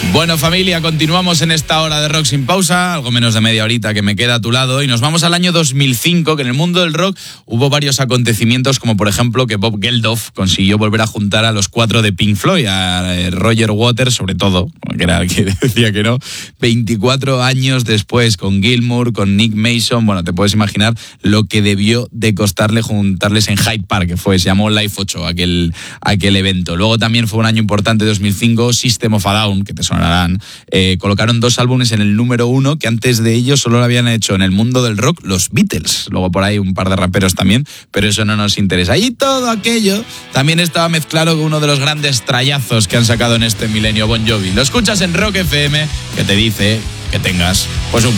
Bueno, familia, continuamos en esta hora de Rock sin pausa, algo menos de media horita que me queda a tu lado, y nos vamos al año 2005, que en el mundo del rock hubo varios acontecimientos, como por ejemplo que Bob Geldof consiguió volver a juntar a los 4 de Pink Floyd, a Roger Waters sobre todo, que era el que decía que no, 24 años después, con Gilmour, con Nick Mason. Bueno, te puedes imaginar lo que debió de costarle juntarles en Hyde Park, que se llamó Live 8 aquel evento. Luego también fue un año importante, 2005, System of a Down, que te sonarán, colocaron 2 álbumes en el número 1 que antes de ellos solo lo habían hecho en el mundo del rock los Beatles. Luego por ahí un par de raperos también, pero eso no nos interesa. Y todo aquello también estaba mezclado con uno de los grandes trallazos que han sacado en este milenio, Bon Jovi. Lo escuchas en Rock FM, que te dice que tengas pues un